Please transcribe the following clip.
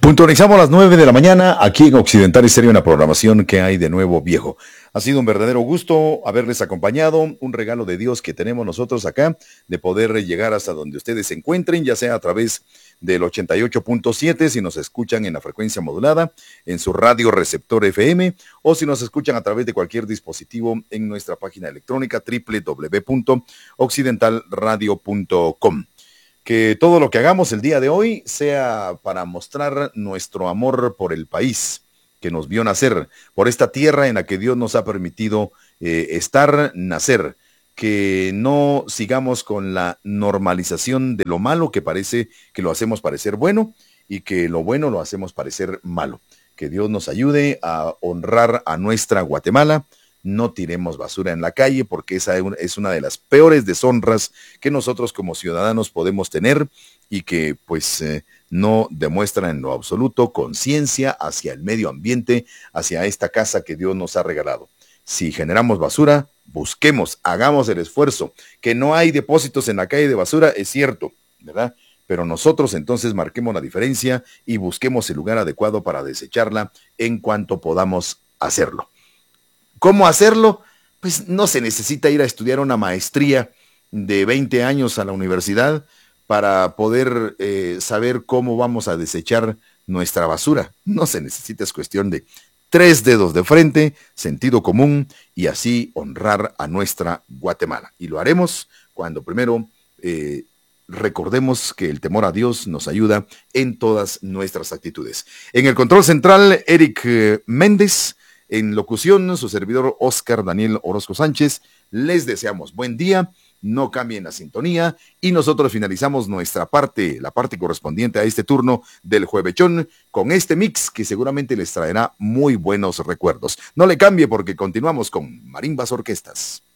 Puntualizamos las 9 de la mañana aquí en Occidental Estéreo, una programación que hay de nuevo viejo. Ha sido un verdadero gusto haberles acompañado, un regalo de Dios que tenemos nosotros acá, de poder llegar hasta donde ustedes se encuentren, ya sea a través del 88.7, si nos escuchan en la frecuencia modulada, en su radio receptor FM, o si nos escuchan a través de cualquier dispositivo en nuestra página electrónica www.occidentalradio.com. Que todo lo que hagamos el día de hoy sea para mostrar nuestro amor por el país que nos vio nacer, por esta tierra en la que Dios nos ha permitido nacer, que no sigamos con la normalización de lo malo que parece que lo hacemos parecer bueno y que lo bueno lo hacemos parecer malo. Que Dios nos ayude a honrar a nuestra Guatemala. No tiremos basura en la calle porque esa es una de las peores deshonras que nosotros como ciudadanos podemos tener y que no demuestran en lo absoluto conciencia hacia el medio ambiente, hacia esta casa que Dios nos ha regalado. Si generamos basura, busquemos, hagamos el esfuerzo. Que no hay depósitos en la calle de basura, es cierto, ¿verdad? Pero nosotros entonces marquemos la diferencia y busquemos el lugar adecuado para desecharla en cuanto podamos hacerlo. ¿Cómo hacerlo? Pues no se necesita ir a estudiar una maestría de 20 años a la universidad para poder saber cómo vamos a desechar nuestra basura. No se necesita, es cuestión de 3 dedos de frente, sentido común y así honrar a nuestra Guatemala. Y lo haremos cuando primero recordemos que el temor a Dios nos ayuda en todas nuestras actitudes. En el control central, Eric Méndez. En locución, su servidor Oscar Daniel Orozco Sánchez. Les deseamos buen día, no cambien la sintonía y nosotros finalizamos nuestra parte, la parte correspondiente a este turno del Juevechón con este mix que seguramente les traerá muy buenos recuerdos. No le cambie porque continuamos con Marimbas Orquestas.